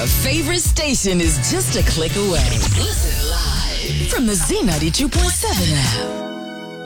Your favorite station is just a click away. Listen live from the Z92.7 app.